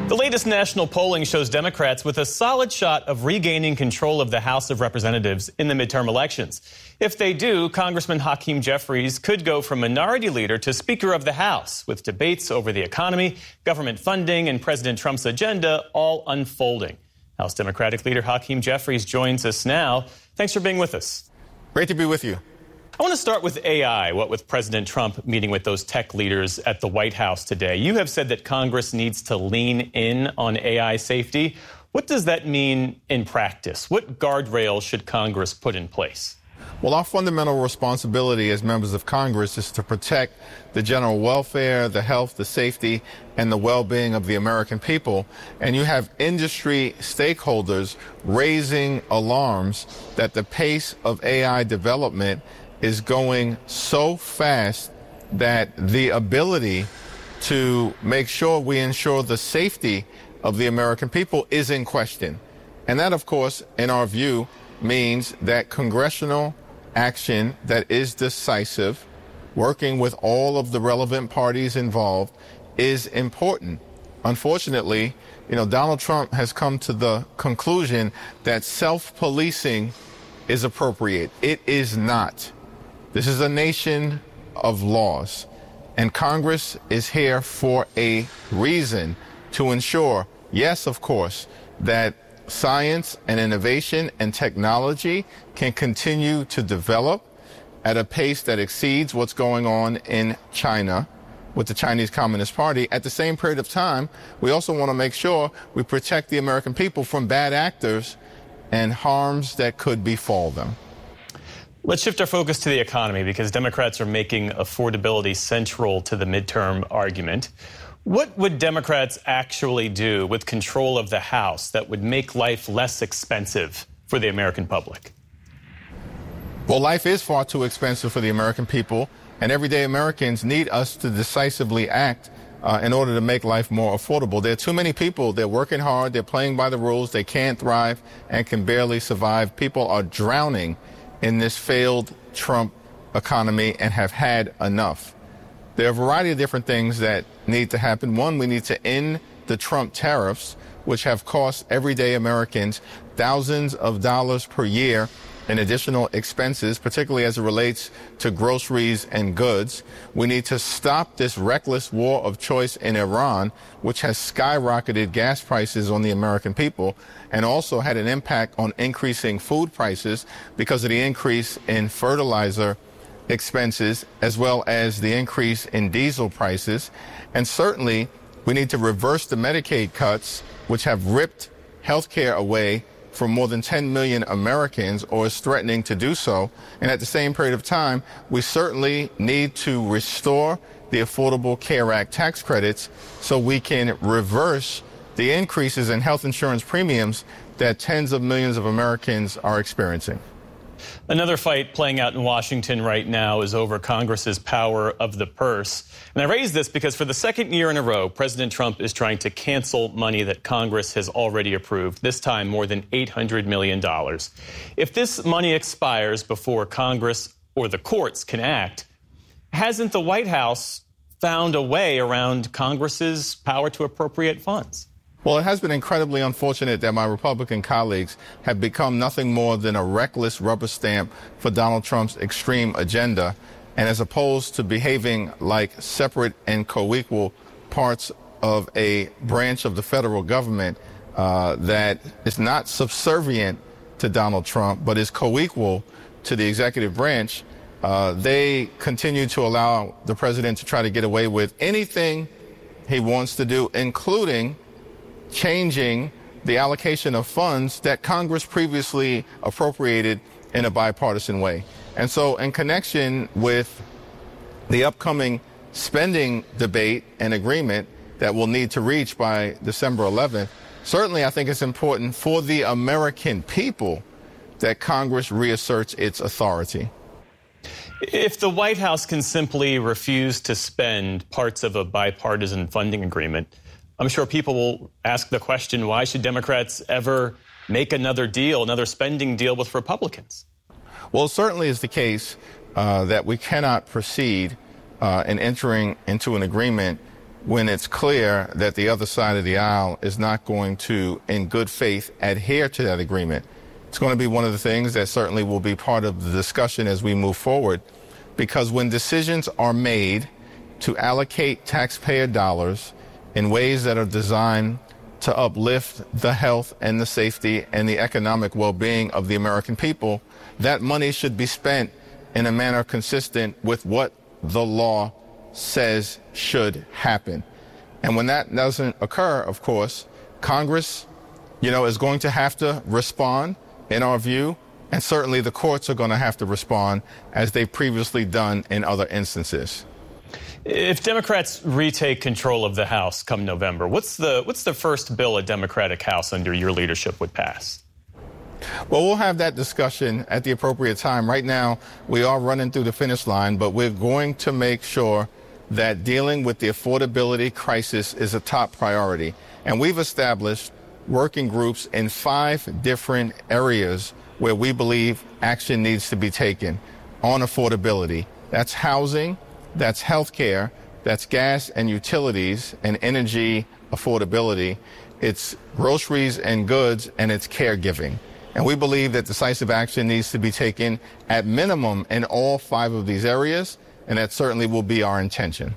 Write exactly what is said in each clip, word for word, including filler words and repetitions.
The latest national polling shows Democrats with a solid shot of regaining control of the House of Representatives in the midterm elections. If they do, Congressman Hakeem Jeffries could go from minority leader to Speaker of the House, with debates over the economy, government funding, and President Trump's agenda all unfolding. House Democratic leader Hakeem Jeffries joins us now. Thanks for being with us. Great to be with you. I want to start with A I, what with President Trump meeting with those tech leaders at the White House today. You have said that Congress needs to lean in on A I safety. What does that mean in practice? What guardrails should Congress put in place? Well, our fundamental responsibility as members of Congress is to protect the general welfare, the health, the safety, and the well-being of the American people. And you have industry stakeholders raising alarms that the pace of A I development is going so fast that the ability to make sure we ensure the safety of the American people is in question. And that, of course, in our view, means that congressional action that is decisive, working with all of the relevant parties involved, is important. Unfortunately, you know, Donald Trump has come to the conclusion that self-policing is appropriate. It is not. This is a nation of laws, and Congress is here for a reason, to ensure, yes, of course, that science and innovation and technology can continue to develop at a pace that exceeds what's going on in China with the Chinese Communist Party. At the same period of time, we also want to make sure we protect the American people from bad actors and harms that could befall them. Let's shift our focus to the economy, because Democrats are making affordability central to the midterm argument. What would Democrats actually do with control of the House that would make life less expensive for the American public? Well, life is far too expensive for the American people, and everyday Americans need us to decisively act uh, in order to make life more affordable. There are too many people. They're working hard. They're playing by the rules. They can't thrive and can barely survive. People are drowning in this failed Trump economy and have had enough. There are a variety of different things that need to happen. One, we need to end the Trump tariffs, which have cost everyday Americans thousands of dollars per year in additional expenses, particularly as it relates to groceries and goods. We need to stop this reckless war of choice in Iran, which has skyrocketed gas prices on the American people and also had an impact on increasing food prices because of the increase in fertilizer expenses, as well as the increase in diesel prices. And certainly, we need to reverse the Medicaid cuts, which have ripped health care away from more than ten million Americans, or is threatening to do so. And at the same period of time, we certainly need to restore the Affordable Care Act tax credits so we can reverse the increases in health insurance premiums that tens of millions of Americans are experiencing. Another fight playing out in Washington right now is over Congress's power of the purse. And I raise this because for the second year in a row, President Trump is trying to cancel money that Congress has already approved, this time more than eight hundred million dollars. If this money expires before Congress or the courts can act, hasn't the White House found a way around Congress's power to appropriate funds? Well, it has been incredibly unfortunate that my Republican colleagues have become nothing more than a reckless rubber stamp for Donald Trump's extreme agenda. And as opposed to behaving like separate and co-equal parts of a branch of the federal government uh, that is not subservient to Donald Trump, but is co-equal to the executive branch, uh, they continue to allow the president to try to get away with anything he wants to do, including changing the allocation of funds that Congress previously appropriated in a bipartisan way. And so in connection with the upcoming spending debate and agreement that we'll need to reach by December eleventh, certainly I think it's important for the American people that Congress reasserts its authority. If the White House can simply refuse to spend parts of a bipartisan funding agreement, I'm sure people will ask the question, why should Democrats ever make another deal, another spending deal with Republicans? Well, it certainly is the case uh, that we cannot proceed uh, in entering into an agreement when it's clear that the other side of the aisle is not going to, in good faith, adhere to that agreement. It's going to be one of the things that certainly will be part of the discussion as we move forward, because when decisions are made to allocate taxpayer dollars in ways that are designed to uplift the health and the safety and the economic well-being of the American people, that money should be spent in a manner consistent with what the law says should happen. And when that doesn't occur, of course, Congress, you know, is going to have to respond, in our view, and certainly the courts are going to have to respond as they've previously done in other instances. If Democrats retake control of the House come November, what's the what's the first bill a Democratic House under your leadership would pass? Well, we'll have that discussion at the appropriate time. Right now, we are running through the finish line, but we're going to make sure that dealing with the affordability crisis is a top priority. And we've established working groups in five different areas where we believe action needs to be taken on affordability. That's housing, that's healthcare, that's gas and utilities and energy affordability, it's groceries and goods, and it's caregiving. And we believe that decisive action needs to be taken at minimum in all five of these areas, and that certainly will be our intention.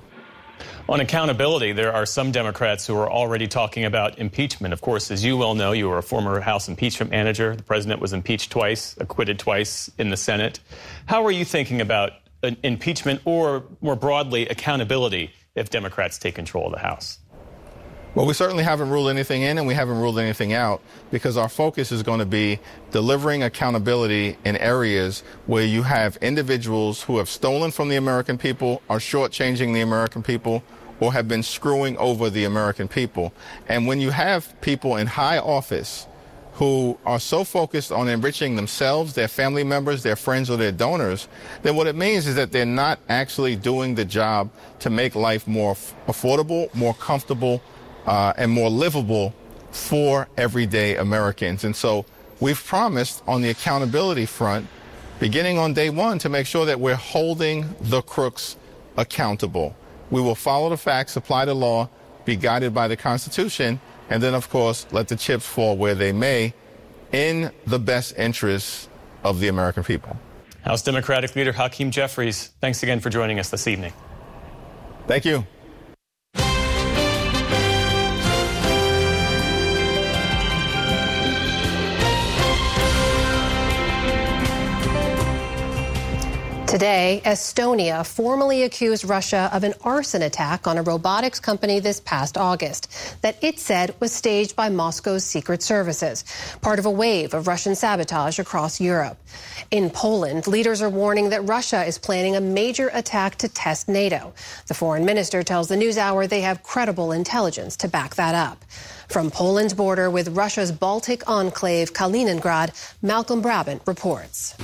On accountability, there are some Democrats who are already talking about impeachment. Of course, as you well know, you were a former House impeachment manager. The president was impeached twice, acquitted twice in the Senate. How are you thinking about impeachment or, more broadly, accountability if Democrats take control of the House? Well, we certainly haven't ruled anything in and we haven't ruled anything out, because our focus is going to be delivering accountability in areas where you have individuals who have stolen from the American people, are shortchanging the American people, or have been screwing over the American people. And when you have people in high office who are so focused on enriching themselves, their family members, their friends, or their donors, then what it means is that they're not actually doing the job to make life more affordable, more comfortable, Uh, and more livable for everyday Americans. And so we've promised on the accountability front, beginning on day one, to make sure that we're holding the crooks accountable. We will follow the facts, apply the law, be guided by the Constitution, and then, of course, let the chips fall where they may in the best interests of the American people. House Democratic Leader Hakeem Jeffries, thanks again for joining us this evening. Thank you. Today, Estonia formally accused Russia of an arson attack on a robotics company this past August that it said was staged by Moscow's secret services, part of a wave of Russian sabotage across Europe. In Poland, leaders are warning that Russia is planning a major attack to test NATO. The foreign minister tells the NewsHour they have credible intelligence to back that up. From Poland's border with Russia's Baltic enclave, Kaliningrad, Malcolm Brabant reports.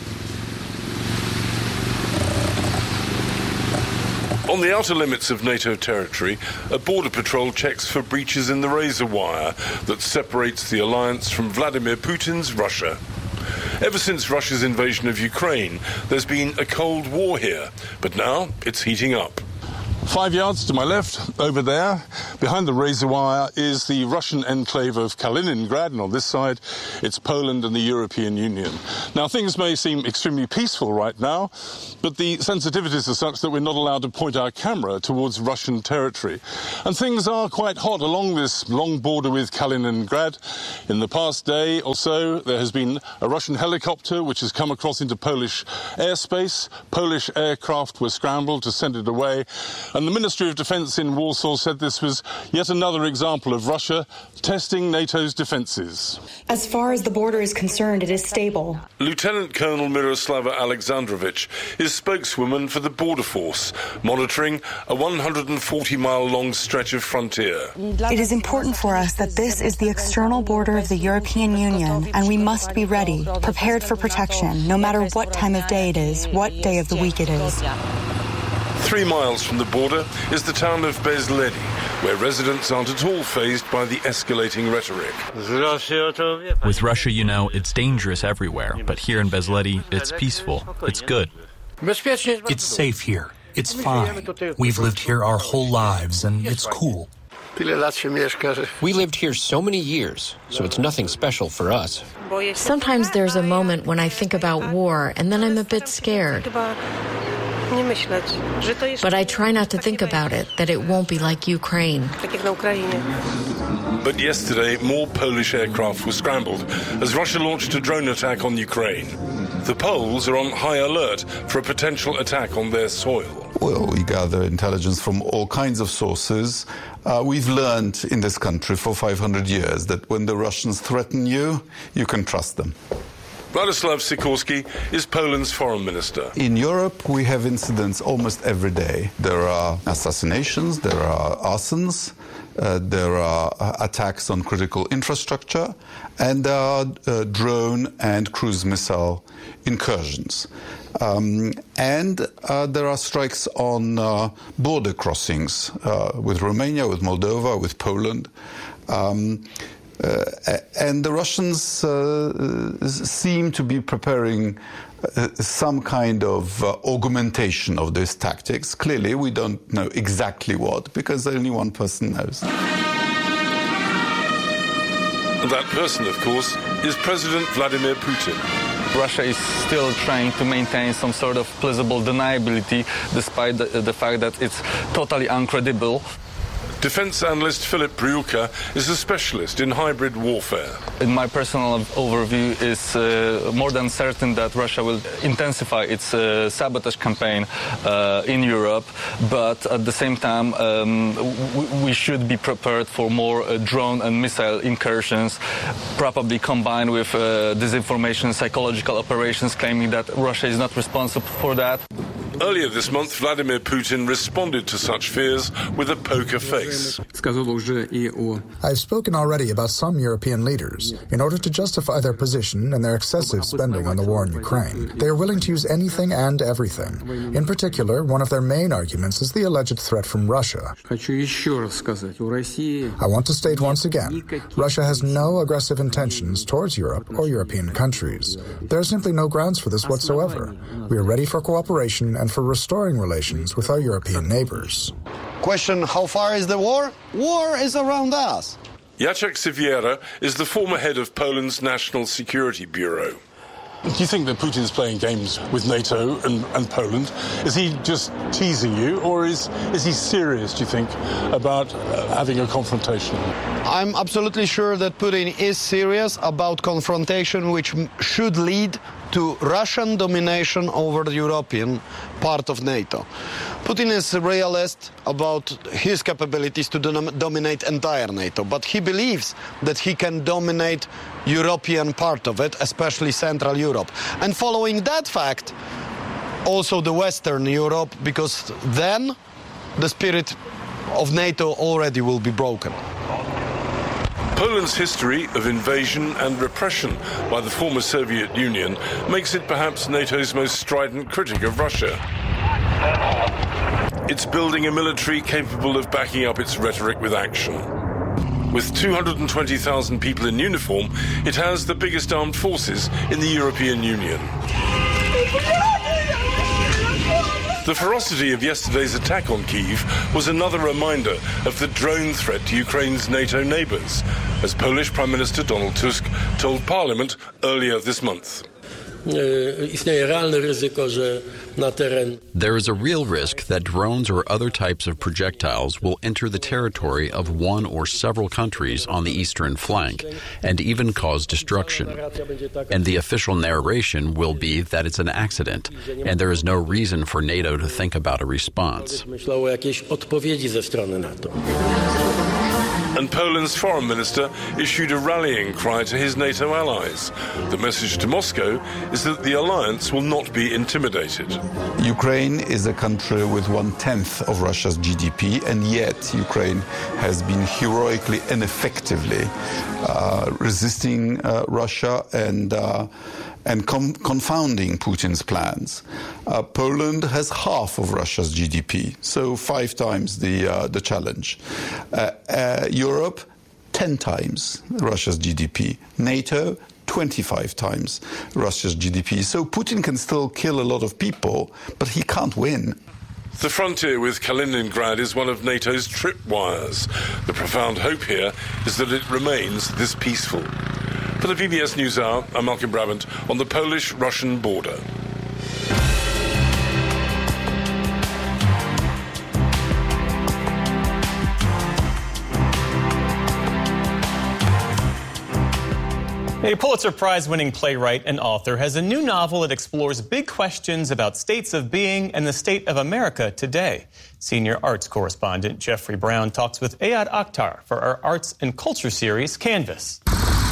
On the outer limits of NATO territory, a border patrol checks for breaches in the razor wire that separates the alliance from Vladimir Putin's Russia. Ever since Russia's invasion of Ukraine, there's been a Cold War here, but now it's heating up. Five yards to my left, over there, behind the razor wire, is the Russian enclave of Kaliningrad, and on this side, it's Poland and the European Union. Now, things may seem extremely peaceful right now, but the sensitivities are such that we're not allowed to point our camera towards Russian territory. And things are quite hot along this long border with Kaliningrad. In the past day or so, there has been a Russian helicopter which has come across into Polish airspace. Polish aircraft were scrambled to send it away. And the Ministry of Defence in Warsaw said this was yet another example of Russia testing NATO's defences. As far as the border is concerned, it is stable. Lieutenant Colonel Miroslava Alexandrovich is spokeswoman for the Border Force, monitoring a one hundred forty mile long stretch of frontier. It is important for us that this is the external border of the European Union, and we must be ready, prepared for protection, no matter what time of day it is, what day of the week it is. Three miles from the border is the town of Bezledi, where residents aren't at all fazed by the escalating rhetoric. With Russia, you know, it's dangerous everywhere, but here in Bezledi, it's peaceful. It's good. It's safe here. It's fine. We've lived here our whole lives, and it's cool. We lived here so many years, so it's nothing special for us. Sometimes there's a moment when I think about war, and then I'm a bit scared. But I try not to think about it, that it won't be like Ukraine. But yesterday, more Polish aircraft were scrambled as Russia launched a drone attack on Ukraine. The Poles are on high alert for a potential attack on their soil. Well, we gather intelligence from all kinds of sources. Uh, we've learned in this country for five hundred years that when the Russians threaten you, you can trust them. Władysław Sikorski is Poland's foreign minister. In Europe, we have incidents almost every day. There are assassinations, there are arsons, uh, there are uh, attacks on critical infrastructure, and there are uh, drone and cruise missile incursions. Um, and uh, there are strikes on uh, border crossings uh, with Romania, with Moldova, with Poland. Um, Uh, and the Russians uh, seem to be preparing uh, some kind of uh, augmentation of these tactics. Clearly, we don't know exactly what, because only one person knows. And that person, of course, is President Vladimir Putin. Russia is still trying to maintain some sort of plausible deniability, despite the, the fact that it's totally incredible. Defense analyst Philip Bryuka is a specialist in hybrid warfare. In my personal overview, is uh, more than certain that Russia will intensify its uh, sabotage campaign uh, in Europe, but at the same time, um, we should be prepared for more uh, drone and missile incursions, probably combined with uh, disinformation, psychological operations, claiming that Russia is not responsible for that. Earlier this month, Vladimir Putin responded to such fears with a poker face. I've spoken already about some European leaders. In order to justify their position and their excessive spending on the war in Ukraine, they are willing to use anything and everything. In particular, one of their main arguments is the alleged threat from Russia. I want to state once again, Russia has no aggressive intentions towards Europe or European countries. There are simply no grounds for this whatsoever. We are ready for cooperation and for restoring relations with our European neighbors. Question, how far is the war? War is around us. Jacek Siwiera is the former head of Poland's National Security Bureau. Do you think that Putin is playing games with NATO and, and Poland? Is he just teasing you, or is, is he serious, do you think, about uh, having a confrontation? I'm absolutely sure that Putin is serious about confrontation, which should lead to Russian domination over the European part of NATO. Putin is a realist about his capabilities to dom- dominate entire NATO, but he believes that he can dominate European part of it, especially Central Europe. And following that fact, also the Western Europe, because then the spirit of NATO already will be broken. Poland's history of invasion and repression by the former Soviet Union makes it perhaps NATO's most strident critic of Russia. It's building a military capable of backing up its rhetoric with action. With two hundred twenty thousand people in uniform, it has the biggest armed forces in the European Union. The ferocity of yesterday's attack on Kyiv was another reminder of the drone threat to Ukraine's NATO neighbours, as Polish Prime Minister Donald Tusk told Parliament earlier this month. There is a real risk that drones or other types of projectiles will enter the territory of one or several countries on the eastern flank and even cause destruction. And the official narration will be that it's an accident and there is no reason for NATO to think about a response. And Poland's foreign minister issued a rallying cry to his NATO allies. The message to Moscow is that the alliance will not be intimidated. Ukraine is a country with one-tenth of Russia's G D P, and yet Ukraine has been heroically and effectively uh, resisting uh, Russia and uh, and com- confounding Putin's plans. Uh, Poland has half of Russia's G D P, so five times the uh, the challenge. Uh, uh, Europe, ten times Russia's G D P. NATO, twenty-five times Russia's G D P. So Putin can still kill a lot of people, but he can't win. The frontier with Kaliningrad is one of NATO's tripwires. The profound hope here is that it remains this peaceful. For the P B S NewsHour, I'm Malcolm Brabant on the Polish-Russian border. A Pulitzer Prize-winning playwright and author has a new novel that explores big questions about states of being and the state of America today. Senior arts correspondent Jeffrey Brown talks with Ayad Akhtar for our arts and culture series, Canvas.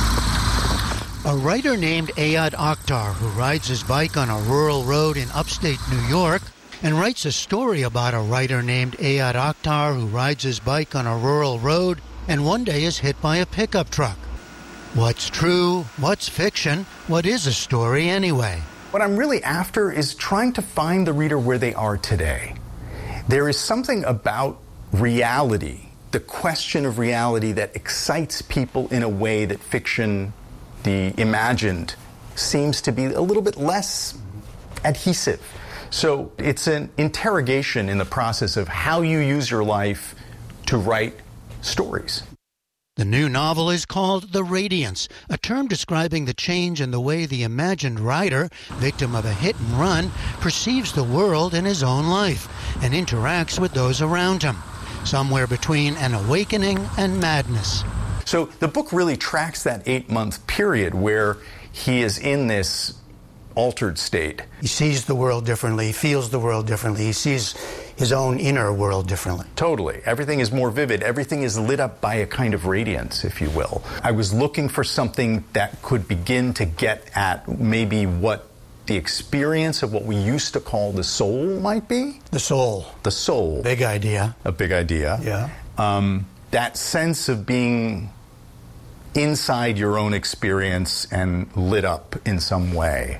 A writer named Ayad Akhtar, who rides his bike on a rural road in upstate New York, and writes a story about a writer named Ayad Akhtar who rides his bike on a rural road and one day is hit by a pickup truck. What's true? What's fiction? What is a story anyway? What I'm really after is trying to find the reader where they are today. There is something about reality, the question of reality, that excites people in a way that fiction, the imagined, seems to be a little bit less adhesive. So it's an interrogation in the process of how you use your life to write stories. The new novel is called The Radiance, a term describing the change in the way the imagined writer, victim of a hit and run, perceives the world and his own life and interacts with those around him, somewhere between an awakening and madness. So the book really tracks that eight-month period where he is in this altered state. He sees the world differently, he feels the world differently, he sees his own inner world differently. Totally. Everything is more vivid. Everything is lit up by a kind of radiance, if you will. I was looking for something that could begin to get at maybe what the experience of what we used to call the soul might be. The soul. The soul. Big idea. A big idea. Yeah. Um, that sense of being inside your own experience and lit up in some way,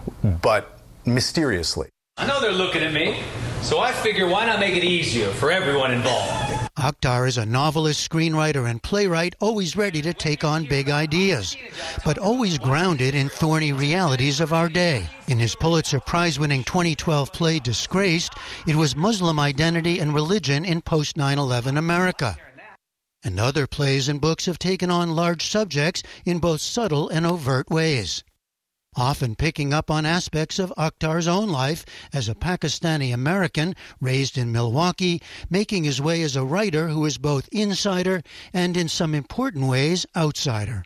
but mysteriously. I know they're looking at me, so I figure why not make it easier for everyone involved? Akhtar is a novelist, screenwriter, and playwright always ready to take on big ideas, but always grounded in thorny realities of our day. In his Pulitzer Prize-winning twenty twelve play Disgraced, it was Muslim identity and religion in post nine eleven America. And other plays and books have taken on large subjects in both subtle and overt ways, often picking up on aspects of Akhtar's own life as a Pakistani-American raised in Milwaukee, making his way as a writer who is both insider and, in some important ways, outsider.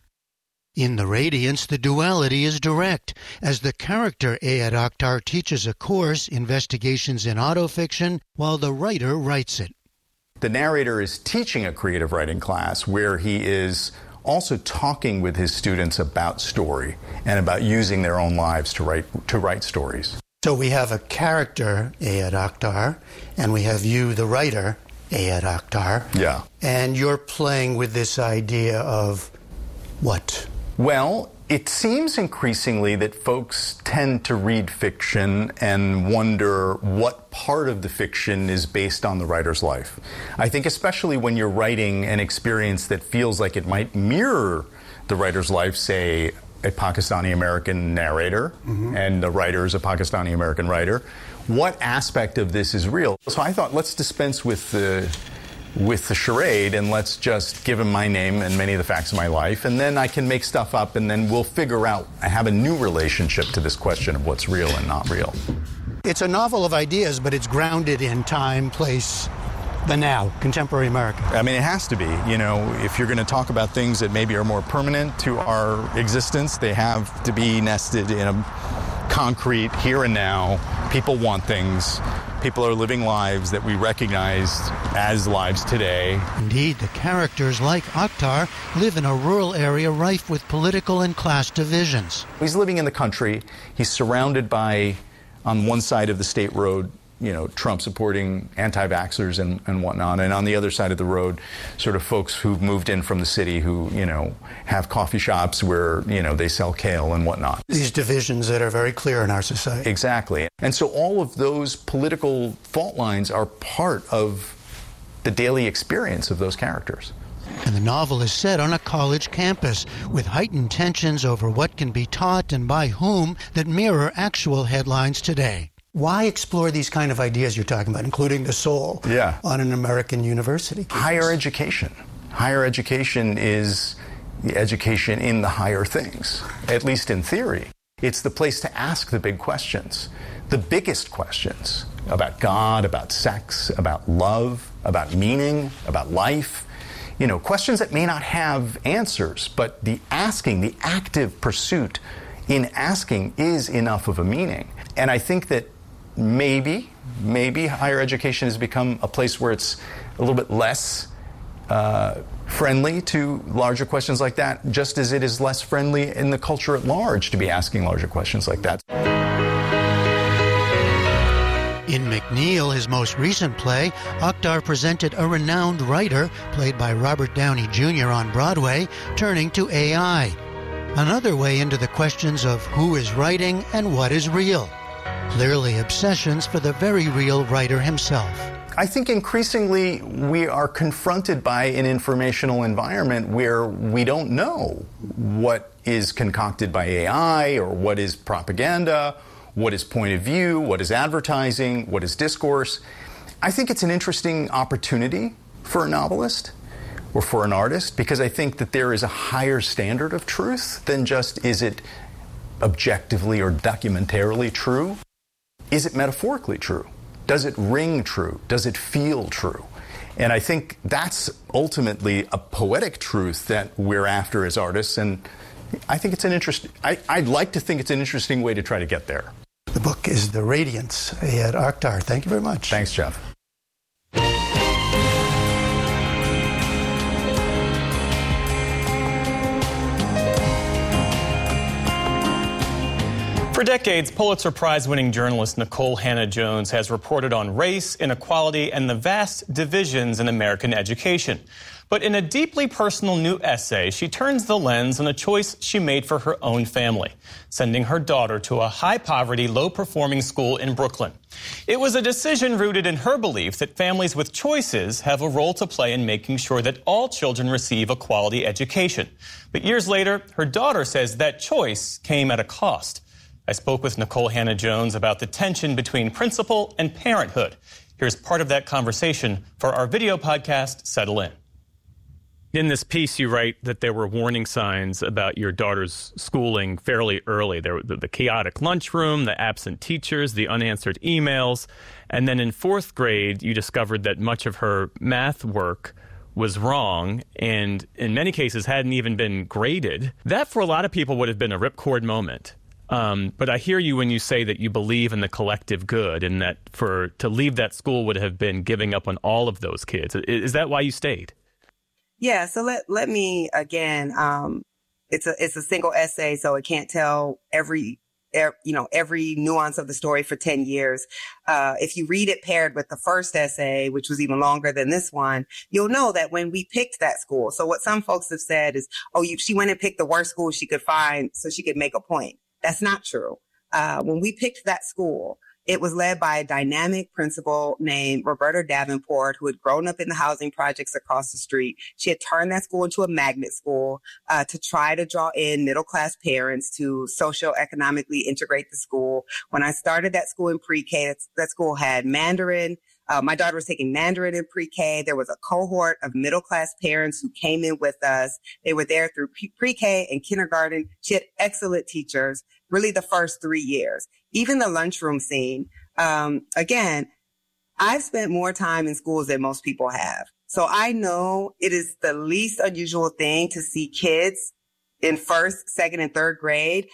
In The Radiance, the duality is direct, as the character Ayad Akhtar teaches a course, Investigations in Autofiction, while the writer writes it. The narrator is teaching a creative writing class where he is also talking with his students about story and about using their own lives to write to write stories. So we have a character, Ayad Akhtar, and we have you, the writer, Ayad Akhtar. Yeah. And you're playing with this idea of what? Well, it seems increasingly that folks tend to read fiction and wonder what part of the fiction is based on the writer's life. I think especially when you're writing an experience that feels like it might mirror the writer's life, say a Pakistani-American narrator, mm-hmm. and the writer is a Pakistani-American writer, what aspect of this is real? So I thought, let's dispense with the with the charade and let's just give him my name and many of the facts of my life, and then I can make stuff up, and then we'll figure out, I have a new relationship to this question of what's real and not real. It's a novel of ideas, but it's grounded in time, place, the now, contemporary America. I mean, it has to be. You know, if you're going to talk about things that maybe are more permanent to our existence, they have to be nested in a concrete here and now. People want things. People are living lives that we recognize as lives today. Indeed, the characters like Akhtar live in a rural area rife with political and class divisions. He's living in the country. He's surrounded by, on one side of the state road, you know, Trump supporting anti-vaxxers and, and whatnot, and on the other side of the road, sort of folks who've moved in from the city who, you know, have coffee shops where, you know, they sell kale and whatnot. These divisions that are very clear in our society. Exactly. And so all of those political fault lines are part of the daily experience of those characters. And the novel is set on a college campus with heightened tensions over what can be taught and by whom that mirror actual headlines today. Why explore these kind of ideas you're talking about, including the soul, yeah. on an American university campus? Higher education. Higher education is the education in the higher things, at least in theory. It's the place to ask the big questions, the biggest questions about God, about sex, about love, about meaning, about life. You know, questions that may not have answers, but the asking, the active pursuit in asking is enough of a meaning. And I think that maybe, maybe higher education has become a place where it's a little bit less uh, friendly to larger questions like that, just as it is less friendly in the culture at large to be asking larger questions like that. In McNeil, his most recent play, Akhtar presented a renowned writer, played by Robert Downey Junior on Broadway, turning to A I. Another way into the questions of who is writing and what is real. Clearly obsessions for the very real writer himself. I think increasingly we are confronted by an informational environment where we don't know what is concocted by A I or what is propaganda, what is point of view, what is advertising, what is discourse. I think it's an interesting opportunity for a novelist or for an artist, because I think that there is a higher standard of truth than just is it objectively or documentarily true? Is it metaphorically true? Does it ring true? Does it feel true? And I think that's ultimately a poetic truth that we're after as artists, and I think it's an interest. I, I'd like to think it's an interesting way to try to get there. The book is The Radiance. Ayad Akhtar, thank you very much. Thanks, Jeff. For decades, Pulitzer Prize-winning journalist Nikole Hannah-Jones has reported on race, inequality, and the vast divisions in American education. But in a deeply personal new essay, she turns the lens on a choice she made for her own family, sending her daughter to a high-poverty, low-performing school in Brooklyn. It was a decision rooted in her belief that families with choices have a role to play in making sure that all children receive a quality education. But years later, her daughter says that choice came at a cost. I spoke with Nikole Hannah-Jones about the tension between principle and parenthood. Here's part of that conversation for our video podcast, Settle In. In this piece, you write that there were warning signs about your daughter's schooling fairly early. There were the, the chaotic lunchroom, the absent teachers, the unanswered emails. And then in fourth grade, you discovered that much of her math work was wrong and in many cases hadn't even been graded. That, for a lot of people, would have been a ripcord moment. Um, but I hear you when you say that you believe in the collective good and that for to leave that school would have been giving up on all of those kids. Is that why you stayed? Yeah. So let let me again. Um, it's a it's a single essay, so it can't tell every er, you know every nuance of the story for ten years. Uh, if you read it paired with the first essay, which was even longer than this one, you'll know that when we picked that school. So what some folks have said is, oh, you, she went and picked the worst school she could find so she could make a point. That's not true. Uh, when we picked that school, it was led by a dynamic principal named Roberta Davenport, who had grown up in the housing projects across the street. She had turned that school into a magnet school uh, to try to draw in middle-class parents to socioeconomically integrate the school. When I started that school in pre-K, that school had Mandarin. Uh, my daughter was taking Mandarin in pre-K. There was a cohort of middle-class parents who came in with us. They were there through pre-K and kindergarten. She had excellent teachers, really the first three years. Even the lunchroom scene. Um, again, I've spent more time in schools than most people have. So I know it is the least unusual thing to see kids in first, second, and third grade